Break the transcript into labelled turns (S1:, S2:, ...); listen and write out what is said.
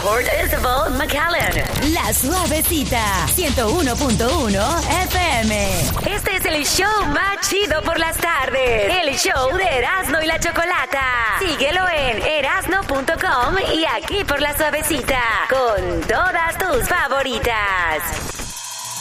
S1: Port Isabel, McAllen.
S2: La Suavecita, 101.1 FM.
S1: Este es el show más chido por las tardes. El show de Erasmo y la Chocolata. Síguelo en erasno.com y aquí por La Suavecita. Con todas tus favoritas.